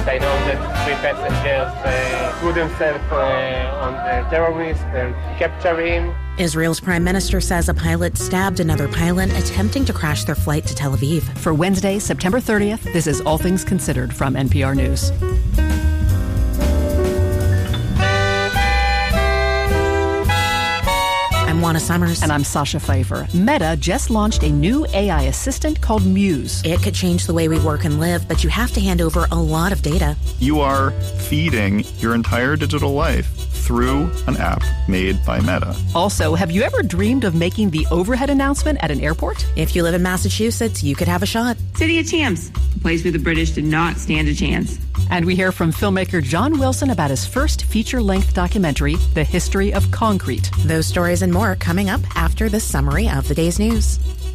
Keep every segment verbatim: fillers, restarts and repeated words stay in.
I know that three passengers uh, threw themselves uh, on the terrorist and captured him. Israel's prime minister says a pilot stabbed another pilot attempting to crash their flight to Tel Aviv. For Wednesday, September thirtieth, this is All Things Considered from N P R News. I'm Juana Summers. And I'm Sasha Pfeiffer. Meta just launched a new A I assistant called Muse. It could change the way we work and live, but you have to hand over a lot of data. You are feeding your entire digital life through an app made by Meta. Also, have you ever dreamed of making the overhead announcement at an airport? If you live in Massachusetts, you could have a shot. City of Champs, a place where the British did not stand a chance. And we hear from filmmaker John Wilson about his first feature-length documentary, The History of Concrete. Those stories and more coming up after the summary of the day's news.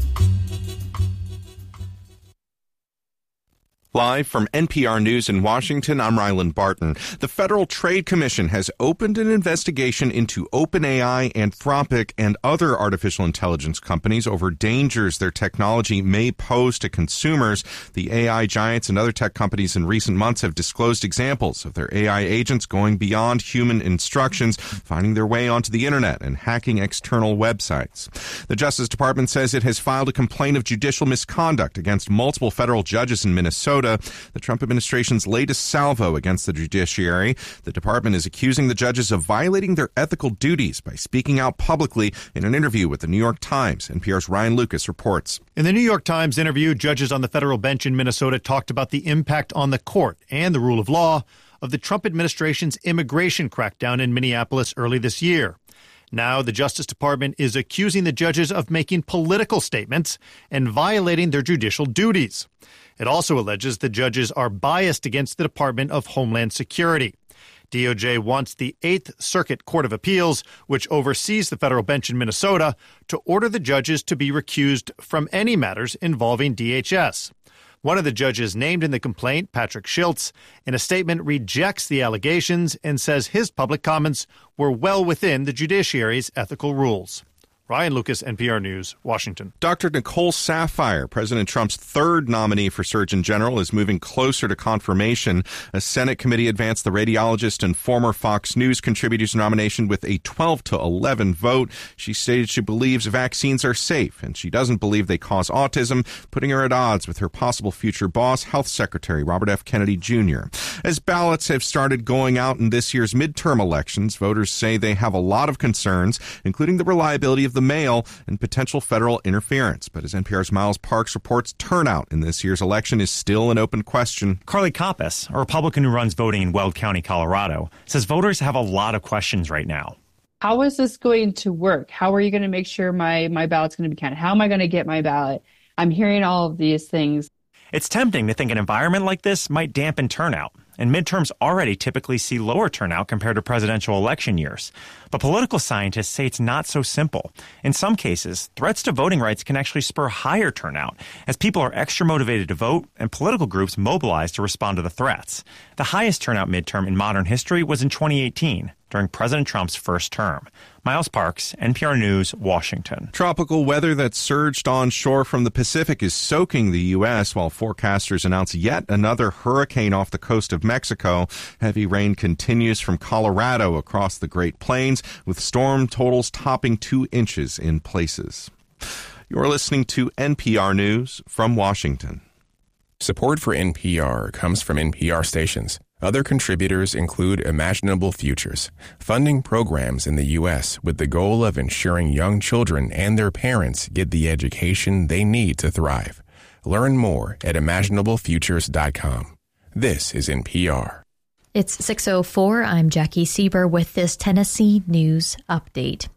Live from N P R News in Washington, I'm Ryland Barton. The Federal Trade Commission has opened an investigation into OpenAI, Anthropic, and other artificial intelligence companies over dangers their technology may pose to consumers. The A I giants and other tech companies in recent months have disclosed examples of their A I agents going beyond human instructions, finding their way onto the internet and hacking external websites. The Justice Department says it has filed a complaint of judicial misconduct against multiple federal judges in Minnesota, the Trump administration's latest salvo against the judiciary. The department is accusing the judges of violating their ethical duties by speaking out publicly in an interview with the New York Times. N P R's Ryan Lucas reports. In the New York Times interview, judges on the federal bench in Minnesota talked about the impact on the court and the rule of law of the Trump administration's immigration crackdown in Minneapolis early this year. Now, the Justice Department is accusing the judges of making political statements and violating their judicial duties. It also alleges the judges are biased against the Department of Homeland Security. D O J wants the Eighth Circuit Court of Appeals, which oversees the federal bench in Minnesota, to order the judges to be recused from any matters involving D H S. One of the judges named in the complaint, Patrick Schiltz, in a statement rejects the allegations and says his public comments were well within the judiciary's ethical rules. Ryan Lucas, N P R News, Washington. Doctor Nicole Saphier, President Trump's third nominee for Surgeon General, is moving closer to confirmation. A Senate committee advanced the radiologist and former Fox News contributor's nomination with a twelve to eleven vote. She stated she believes vaccines are safe, and she doesn't believe they cause autism, putting her at odds with her possible future boss, Health Secretary Robert F. Kennedy Junior As ballots have started going out in this year's midterm elections, voters say they have a lot of concerns, including the reliability of the mail and potential federal interference. But as N P R's Miles Parks reports, turnout in this year's election is still an open question. Carly Koppas, a Republican who runs voting in Weld County, Colorado, says voters have a lot of questions right now. How is this going to work? How are you going to make sure my, my ballot's going to be counted? How am I going to get my ballot? I'm hearing all of these things. It's tempting to think an environment like this might dampen turnout, and midterms already typically see lower turnout compared to presidential election years. But political scientists say it's not so simple. In some cases, threats to voting rights can actually spur higher turnout, as people are extra motivated to vote and political groups mobilize to respond to the threats. The highest turnout midterm in modern history was in twenty eighteen, during President Trump's first term. Miles Parks, N P R News, Washington. Tropical weather that surged onshore from the Pacific is soaking the U S, while forecasters announce yet another hurricane off the coast of Mexico. Heavy rain continues from Colorado across the Great Plains, with storm totals topping two inches in places. You're listening to N P R News from Washington. Support for N P R comes from N P R stations. Other contributors include Imaginable Futures, funding programs in the U S with the goal of ensuring young children and their parents get the education they need to thrive. Learn more at imaginable futures dot com. This is N P R. It's six oh four. I'm Jackie Sieber with this Tennessee News Update.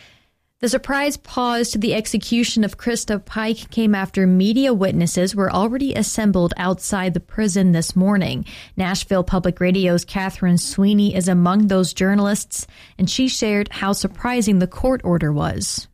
The surprise pause to the execution of Krista Pike came after media witnesses were already assembled outside the prison this morning. Nashville Public Radio's Catherine Sweeney is among those journalists, and she shared how surprising the court order was.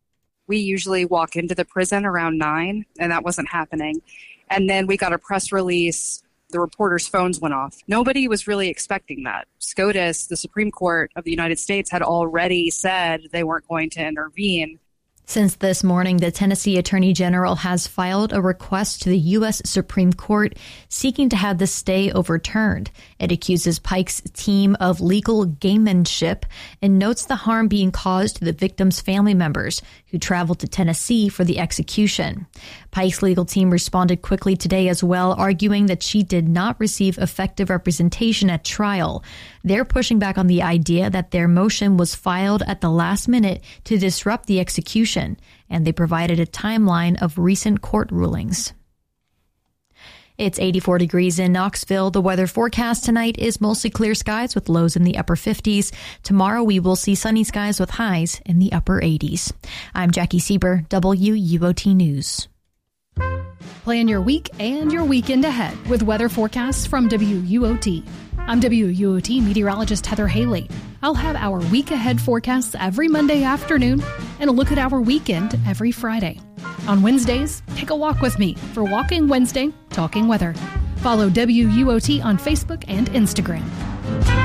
We usually walk into the prison around nine, and that wasn't happening. And then we got a press release. The reporters' phones went off. Nobody was really expecting that. SCOTUS, the Supreme Court of the United States, had already said they weren't going to intervene. Since this morning, the Tennessee Attorney General has filed a request to the U S Supreme Court seeking to have the stay overturned. It accuses Pike's team of legal gamemanship and notes the harm being caused to the victim's family members who traveled to Tennessee for the execution. Pike's legal team responded quickly today as well, arguing that she did not receive effective representation at trial. They're pushing back on the idea that their motion was filed at the last minute to disrupt the execution, and they provided a timeline of recent court rulings. It's eighty-four degrees in Knoxville. The weather forecast tonight is mostly clear skies with lows in the upper fifties. Tomorrow we will see sunny skies with highs in the upper eighties. I'm Jackie Sieber, W U O T News. Plan your week and your weekend ahead with weather forecasts from W U O T. I'm W U O T meteorologist Heather Haley. I'll have our week ahead forecasts every Monday afternoon and a look at our weekend every Friday. On Wednesdays, take a walk with me for Walking Wednesday, Talking Weather. Follow W U O T on Facebook and Instagram.